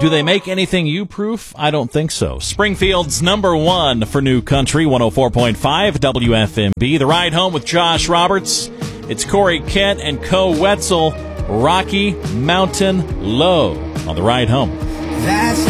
Do they make anything you-proof? I don't think so. Springfield's number one for New Country, 104.5 WFMB. The Ride Home with Josh Roberts. It's Corey Kent and Co. Wetzel. Rocky Mountain Low on The Ride Home. That's